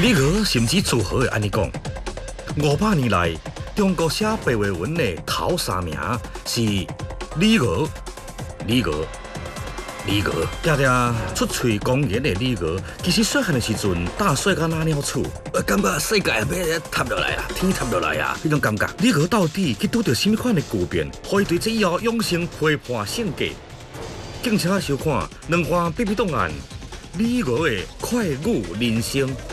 李娥甚至自豪地安尼讲：500年来，中国写白话文的头3名是李娥、李娥、李娥。常常出嘴公言的李娥，其实细汉的时阵，大细甲哪鸟厝，感觉世界要塌落来啊，天塌落来啊，迄种感觉。李娥到底去拄到什么款的巨变，可以对这以后永生批判性格？敬请收看两岸秘密档案。李娥的快乐人生。